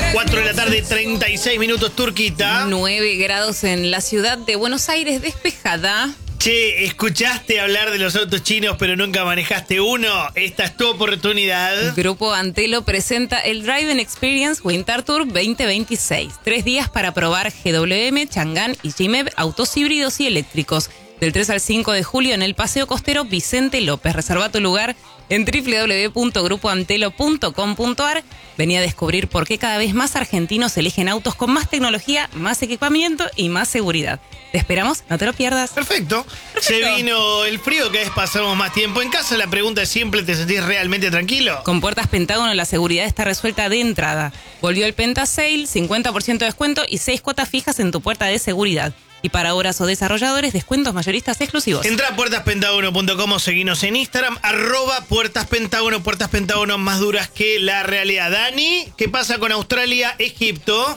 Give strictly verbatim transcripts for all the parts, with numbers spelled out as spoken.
cuatro de la tarde, treinta y seis minutos, Turquita. nueve grados en la ciudad de Buenos Aires, despejada. Che, ¿escuchaste hablar de los autos chinos pero nunca manejaste uno? Esta es tu oportunidad. Grupo Antelo presenta el Driving Experience Winter Tour veinte veintiséis. Tres días para probar G W M, Chang'an y G-Mev, autos híbridos y eléctricos. Del tres al cinco de julio en el Paseo Costero Vicente López. Reserva tu lugar en doble u doble u doble u punto grupo antelo punto com punto a r. Vení a descubrir por qué cada vez más argentinos eligen autos con más tecnología, más equipamiento y más seguridad. Te esperamos, no te lo pierdas. Perfecto. Perfecto. Se vino el frío, cada vez pasamos más tiempo en casa. La pregunta es simple, ¿te sentís realmente tranquilo? Con Puertas Pentágono la seguridad está resuelta de entrada. Volvió el Penta Sale, cincuenta por ciento de descuento y seis cuotas fijas en tu puerta de seguridad. Y para obras o desarrolladores, descuentos mayoristas exclusivos. Entra a puertas pentágono punto com o seguinos en Instagram, arroba Puertas Pentágono, Puertas Pentágono más duras que la realidad. Dani, ¿qué pasa con Australia, Egipto?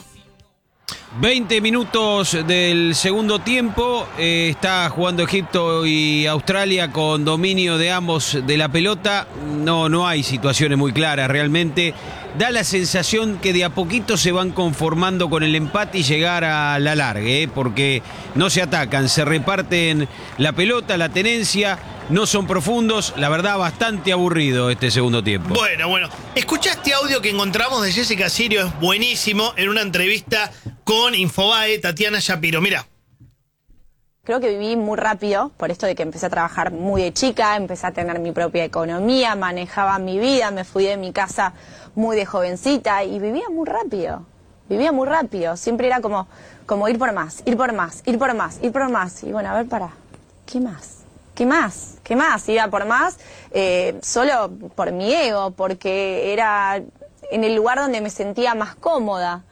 veinte minutos del segundo tiempo, eh, está jugando Egipto y Australia con dominio de ambos de la pelota. No, no hay situaciones muy claras realmente. Da la sensación que de a poquito se van conformando con el empate y llegar a la larga, ¿eh? Porque no se atacan, se reparten la pelota, la tenencia, no son profundos. La verdad, bastante aburrido este segundo tiempo. Bueno, bueno. ¿Escuchaste audio que encontramos de Jessica Sirio? Es buenísimo, en una entrevista con Infobae, Tatiana Shapiro. Mira. Creo que viví muy rápido, por esto de que empecé a trabajar muy de chica, empecé a tener mi propia economía, manejaba mi vida, me fui de mi casa muy de jovencita y vivía muy rápido, vivía muy rápido. Siempre era como, como ir por más, ir por más, ir por más, ir por más. Y bueno, a ver, para, ¿qué más? ¿Qué más? ¿Qué más? Iba por más eh, solo por mi ego, porque era en el lugar donde me sentía más cómoda.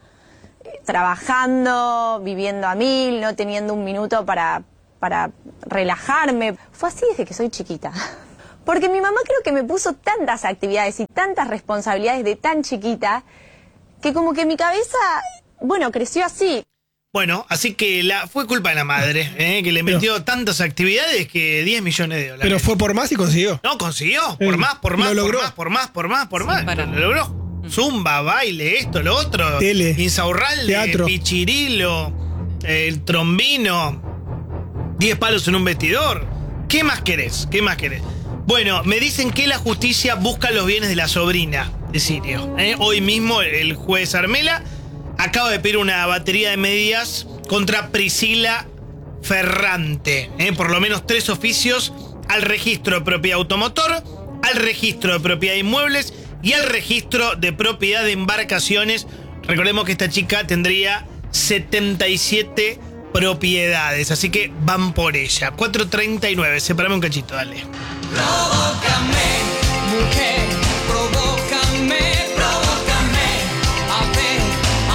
Trabajando, viviendo a mil, no teniendo un minuto para, para relajarme. Fue así desde que soy chiquita. Porque mi mamá creo que me puso tantas actividades y tantas responsabilidades de tan chiquita, que como que mi cabeza, bueno, creció así. Bueno, así que la fue culpa de la madre, ¿eh? Que le metió pero, tantas actividades que diez millones de dólares. Pero fue por más y consiguió. No, consiguió, por más, por más, lo por logró. más, por más, por más, por Sí, más. para. Lo logró. Zumba, baile, esto, lo otro. Tele. Insaurralde, Teatro. Pichirilo, el trombino, diez palos en un vestidor. ¿Qué más querés? ¿Qué más querés? Bueno, me dicen que la justicia busca los bienes de la sobrina de Sirio. ¿eh? Hoy mismo el juez Armela acaba de pedir una batería de medidas contra Priscila Ferrante. ¿eh? Por lo menos tres oficios al registro de propiedad automotor, al registro de propiedad de inmuebles y al registro de propiedad de embarcaciones. Recordemos que esta chica tendría setenta y siete propiedades, así que van por ella. cuatro treinta y nueve, separame un cachito, dale. Provócame, mujer, provócame, provócame, a ver,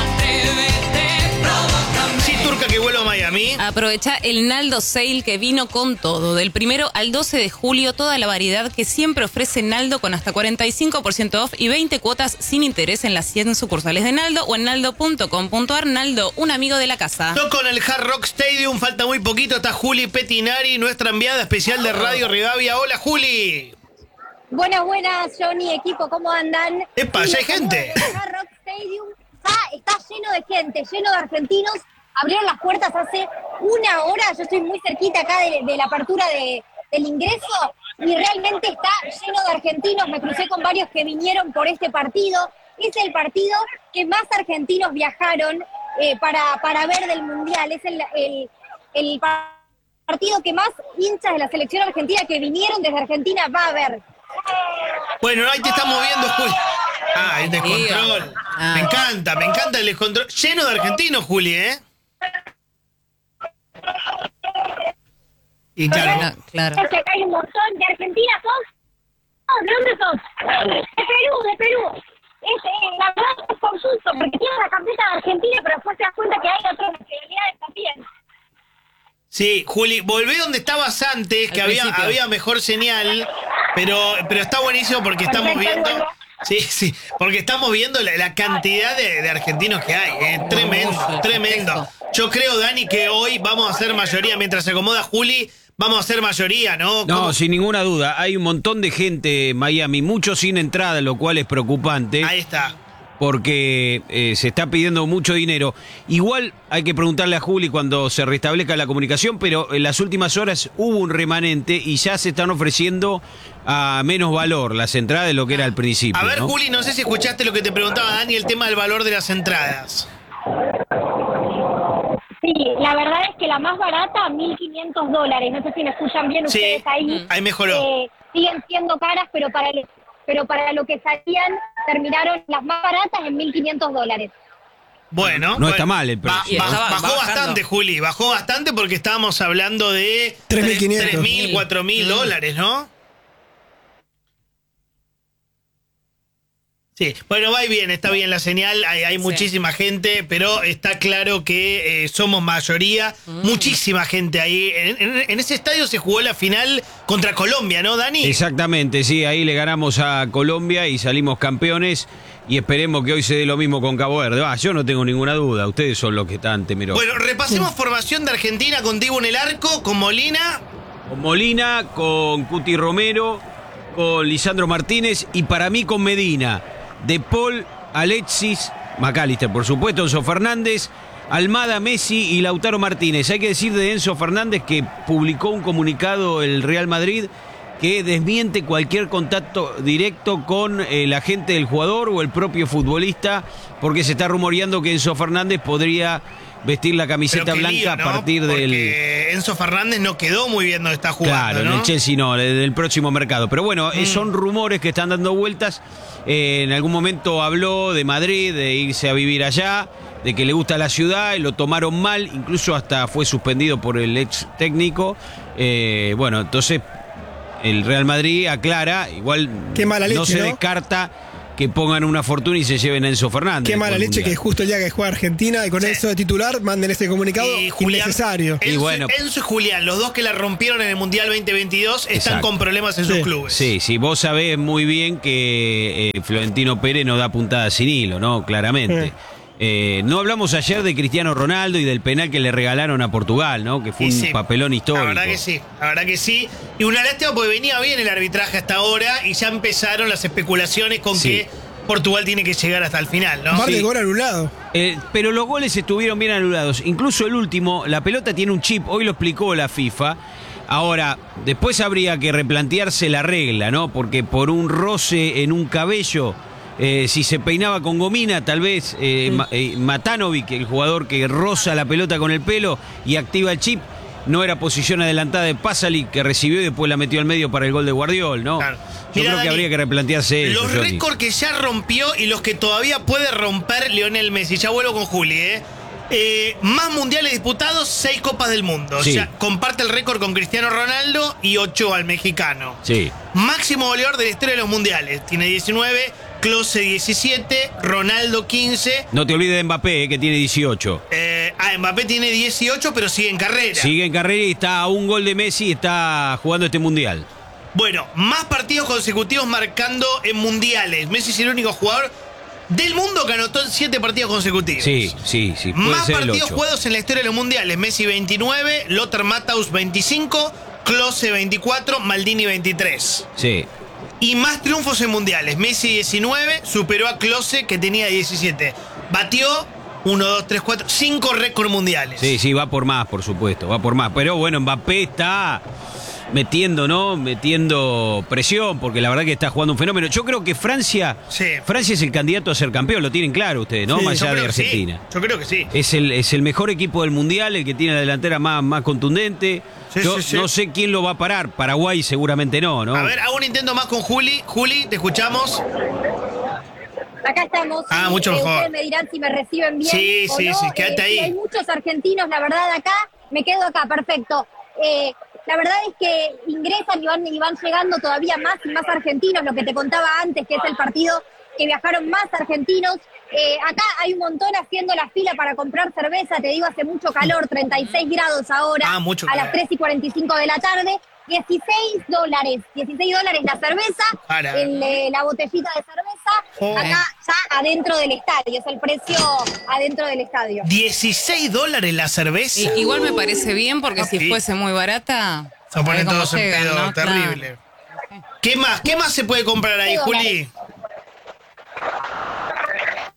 atrévete, provócame. Sí, Turca, que vuelvo a Miami. Aprovecha el Naldo Sale que vino con todo. Del primero al doce de julio, toda la variedad que siempre ofrece Naldo con hasta cuarenta y cinco por ciento off y veinte cuotas sin interés en las cien sucursales de Naldo o en naldo punto com punto a r. Naldo, un amigo de la casa. Toco en el Hard Rock Stadium, falta muy poquito, está Juli Petinari, nuestra enviada especial de Radio Rivadavia. Hola, Juli. Buenas, buenas, Johnny, equipo, ¿cómo andan? Epa, Sí, ya hay los gente. amigos del Hard Rock Stadium está, está lleno de gente, lleno de argentinos. Abrieron las puertas hace una hora, yo estoy muy cerquita acá de, de la apertura de, del ingreso y realmente está lleno de argentinos. Me crucé con varios que vinieron por este partido. Es el partido que más argentinos viajaron eh, para, para ver del Mundial. Es el, el, el partido que más hinchas de la selección argentina que vinieron desde Argentina va a ver. Bueno, ahí te estamos viendo, Juli. Ah, el descontrol. Ah. Me encanta, me encanta el descontrol. Lleno de argentinos, Juli, ¿eh? Y claro, No, claro. Es que acá hay un montón de Argentina, ¿sos? No, ¿de dónde sos? De Perú, de Perú. Es, eh, la verdad es consulto, porque tiene la camiseta de Argentina, pero después te das cuenta que hay otras nacionalidades también. sí, Juli, volvé donde estabas antes, que Al había, principio. había mejor señal, pero, pero está buenísimo porque estamos Perfecto, viendo... bueno. Sí, sí, porque estamos viendo la, la cantidad de, de argentinos que hay, ¿eh? Tremendo, Mucho, tremendo. Yo creo, Dani, que hoy vamos a ser mayoría, mientras se acomoda Juli, vamos a ser mayoría, ¿no? No, ¿Cómo? sin ninguna duda. Hay un montón de gente en Miami, muchos sin entrada, lo cual es preocupante. Ahí está. porque eh, se está pidiendo mucho dinero. Igual hay que preguntarle a Juli cuando se restablezca la comunicación, pero en las últimas horas hubo un remanente y ya se están ofreciendo a menos valor las entradas de lo que era al principio. A ver, ¿no? Juli, no sé si escuchaste lo que te preguntaba Dani, el tema del valor de las entradas. Sí, la verdad es que la más barata, mil quinientos dólares. No sé si me escuchan bien Sí, ustedes ahí. ahí mejoró. Eh, siguen siendo caras, pero para, el- pero para lo que salían, terminaron las más baratas en mil quinientos dólares. Bueno, No bueno. está mal el precio. Ba- Y ba- estaba- bajó va bajando. bastante, Juli, bajó bastante porque estábamos hablando de tres mil quinientos. tres mil, cuatro mil Mm. dólares, ¿no? Sí, bueno, va y bien, está bien la señal, hay, hay Sí. muchísima gente, pero está claro que eh, somos mayoría, muchísima gente ahí. En, en- en ese estadio se jugó la final contra Colombia, ¿no, Dani? Exactamente, sí, ahí le ganamos a Colombia y salimos campeones y esperemos que hoy se dé lo mismo con Cabo Verde. Ah, yo no tengo ninguna duda, ustedes son los que están temerosos. Bueno, repasemos formación de Argentina con Dibu en el arco, con Molina. Con Molina, con Cuti Romero, con Lisandro Martínez y para mí con Medina, De Paul, Alexis, McAllister, por supuesto, Enzo Fernández, Almada, Messi y Lautaro Martínez. Hay que decir de Enzo Fernández que publicó un comunicado el Real Madrid que desmiente cualquier contacto directo con el agente del jugador o el propio futbolista, porque se está rumoreando que Enzo Fernández podría vestir la camiseta Pero qué blanca lío, a ¿no? partir del... Porque Enzo Fernández no quedó muy bien donde está jugando, Claro, ¿no? en el Chelsea no, del próximo mercado. Pero bueno, eh, Mm. son rumores que están dando vueltas. Eh, en algún momento habló de Madrid, de irse a vivir allá, de que le gusta la ciudad y lo tomaron mal, incluso hasta fue suspendido por el ex técnico. Eh, bueno, entonces el Real Madrid aclara, igual Qué mala no leche, se ¿no? descarta que pongan una fortuna y se lleven a Enzo Fernández. Qué mala después del leche que Mundial. justo el día que juega Argentina y con Sí. eso de titular manden ese comunicado Y Julián, innecesario. Enzo, Y bueno. Enzo y Julián, los dos que la rompieron en el Mundial veinte veintidós, están Exacto. con problemas en sus Sí. clubes. Sí, sí, vos sabés muy bien que eh, Florentino Pérez no da puntada sin hilo, ¿no? Claramente. Sí. Eh, no hablamos ayer de Cristiano Ronaldo y del penal que le regalaron a Portugal, ¿no? Que fue Y un sí, papelón histórico. La verdad que sí, la verdad que sí. Y una lástima porque venía bien el arbitraje hasta ahora y ya empezaron las especulaciones con Sí. que Portugal tiene que llegar hasta el final, ¿no? Aparte Sí. el gol anulado. Eh, pero los goles estuvieron bien anulados. Incluso el último, la pelota tiene un chip, hoy lo explicó la FIFA. Ahora, después habría que replantearse la regla, ¿no? Porque por un roce en un cabello, eh, si se peinaba con gomina, tal vez eh, Ma- eh, Matanovic, el jugador que roza la pelota con el pelo y activa el chip, no era posición adelantada de Pasalic, que recibió y después la metió al medio para el gol de Guardiol, ¿no? Claro. Yo Mirá, creo que Dani, habría que replantearse eso, Los Johnny. récords que ya rompió y los que todavía puede romper Lionel Messi. Ya vuelvo con Juli, ¿eh? Eh, más mundiales disputados, seis Copas del Mundo. Sí. O sea, comparte el récord con Cristiano Ronaldo y ocho al mexicano. Sí. Máximo goleador de la historia de los mundiales. Tiene diecinueve, Klose diecisiete, Ronaldo quince. No te olvides de Mbappé, eh, que tiene dieciocho. Eh, ah, Mbappé tiene dieciocho, pero sigue en carrera. Sigue en carrera y está a un gol de Messi y está jugando este mundial. Bueno, más partidos consecutivos marcando en mundiales. Messi es el único jugador del mundo que anotó en siete partidos consecutivos. Sí, sí, sí. Puede Más ser el partidos ocho. jugados en la historia de los mundiales. Messi veintinueve, Lothar Matthaus veinticinco, Klose veinticuatro, Maldini veintitrés. Sí. Y más triunfos en mundiales. Messi diecinueve, superó a Klose que tenía diecisiete. Batió uno, dos, tres, cuatro, cinco récords mundiales. Sí, sí, va por más, por supuesto, va por más. Pero bueno, Mbappé está metiendo, ¿no? Metiendo presión, porque la verdad que está jugando un fenómeno. Yo creo que Francia, Sí. Francia es el candidato a ser campeón, lo tienen claro ustedes, ¿no? Sí, Más Yo allá de creo que sí. Argentina. Yo creo que sí. Es el, es el mejor equipo del mundial, el que tiene la delantera más, más contundente. Sí, Yo sí, sí. no sé quién lo va a parar. Paraguay seguramente no, ¿no? A ver, hago un intento más con Juli. Juli, te escuchamos. Acá estamos. Ah, sí, mucho eh, mejor. Ustedes me dirán si me reciben bien. Sí, o sí, no. sí, quédate Eh, ahí. sí, hay muchos argentinos, la verdad, acá. Me quedo acá, perfecto. Eh, la verdad es que ingresan y van, y van llegando todavía más y más argentinos, lo que te contaba antes, que es el partido que viajaron más argentinos. Eh, acá hay un montón haciendo la fila para comprar cerveza, te digo, hace mucho calor, treinta y seis grados ahora, Ah, mucho a las calor. tres y cuarenta y cinco de la tarde. dieciséis dólares, dieciséis dólares la cerveza, Para. el, eh, la botellita de cerveza, Oh. acá ya adentro del estadio, es el precio adentro del estadio. dieciséis dólares la cerveza. I- igual me parece bien porque Ah, si sí. fuese muy barata. Se a ver ponen cómo todos en llegan, pedo, ¿no? terrible. ¿Qué más? ¿Qué más se puede comprar ahí, Dólares. Juli?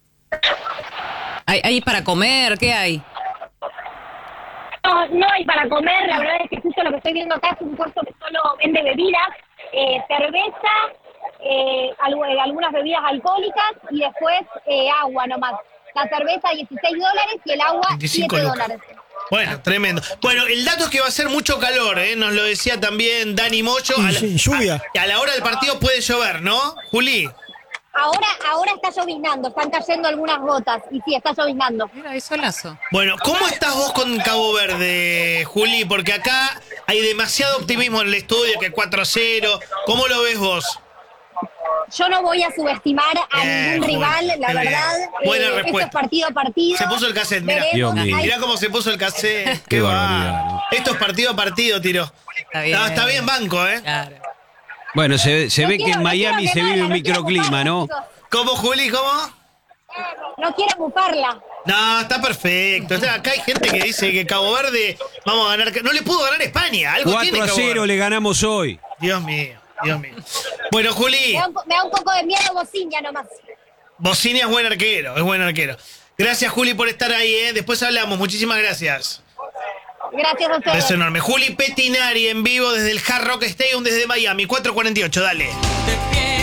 ¿Hay, hay para comer? ¿Qué hay? No, no hay para comer, la verdad es que justo lo que estoy viendo acá es un puesto que solo vende bebidas, eh, cerveza, eh, algo- eh, algunas bebidas alcohólicas y después eh, agua nomás. La cerveza dieciséis dólares y el agua veinticinco siete lucas. dólares. Bueno, tremendo. Bueno, el dato es que va a ser mucho calor, ¿eh? Nos lo decía también Dani Moyo. Y A la, sí, lluvia. A, a la hora del partido puede llover, ¿no, Juli? Ahora, ahora está lloviznando, están cayendo algunas gotas y sí, está lloviznando. Mira, hay solazo. Bueno, ¿cómo estás vos con Cabo Verde, Juli? Porque acá hay demasiado optimismo en el estudio, que cuatro a cero. ¿Cómo lo ves vos? Yo no voy a subestimar a Bien, ningún Juli, rival, la qué bien. verdad. Buena esto respuesta. es partido a partido. Se puso el cassette, mirá. Veremos, Dios mío. hay- Mirá cómo se puso el cassette. Qué va. barbaridad, ¿no? Esto es partido a partido, tiro. Está bien. No, está bien, banco, ¿eh? Claro. Bueno, se, se No ve quiero- que en no Miami quiero se vive quemarla, un no quiero microclima, ¿no? bufarla, chicos. ¿Cómo, Juli? ¿Cómo? No quiero bufarla. No, está perfecto. Está- acá hay gente que dice que Cabo Verde vamos a ganar. No le pudo ganar España. Algo tiene cuatro a Cabo cero Verde. le ganamos hoy. Dios mío, Dios mío. Bueno, Juli, Me da, un, po- me da un poco de miedo Bociña nomás. Bocinia es buen arquero, es buen arquero. Gracias, Juli, por estar ahí, ¿eh? Después hablamos. Muchísimas gracias. Gracias a ustedes. Beso enorme. Juli Petinari en vivo desde el Hard Rock Stadium desde Miami. cuatro cuarenta y ocho, dale. Te